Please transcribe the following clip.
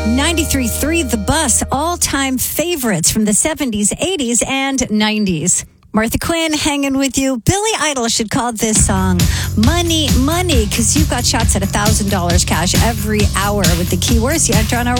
93.3 The Bus, all-time favorites from the 70s, 80s, and 90s. Martha Quinn hanging with you. Billy Idol should call this song Money, Money, because you've got shots at $1,000 cash every hour with the keywords you enter on our